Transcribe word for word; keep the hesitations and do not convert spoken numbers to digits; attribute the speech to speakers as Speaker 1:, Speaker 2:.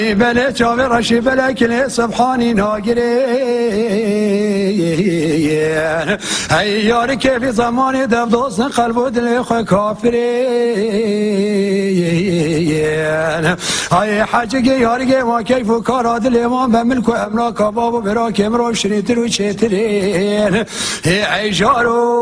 Speaker 1: بلا شافي رشي بلا كل سبحاني ناقرين هاي ياري كيف زماني دب دوسن قلب ودل خو كافرين هاي حاجة ياري ما كيف كاراد الإمام بملك أملاك بابو براك امرو شريتر وشترين هاي جارو